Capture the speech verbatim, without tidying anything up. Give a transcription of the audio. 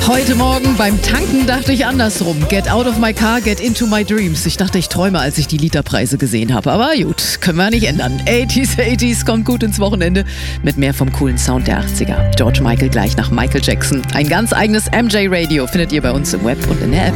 Heute Morgen beim Tanken dachte ich andersrum. Get out of my car, get into my dreams. Ich dachte, ich träume, als ich die Literpreise gesehen habe. Aber gut, können wir nicht ändern. achtziger, achtziger kommt gut ins Wochenende mit mehr vom coolen Sound der achtziger. George Michael gleich nach Michael Jackson. Ein ganz eigenes M J-Radio findet ihr bei uns im Web und in der App.